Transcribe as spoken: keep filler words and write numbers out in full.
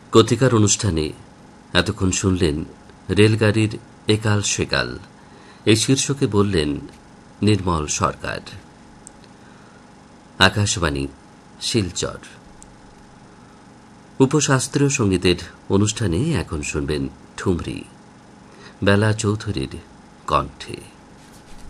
কথিকার অনুষ্ঠানে এতক্ষণ শুনলেন রেলগাড়ির একাল সেকাল। এই শীর্ষকে বললেন নির্মল সরকার। আকাশবাণী শিলচর। উপশাস্ত্রীয় সঙ্গীতের অনুষ্ঠানে এখন শুনবেন ঠুমরি, বেলা চৌধুরীর কণ্ঠে।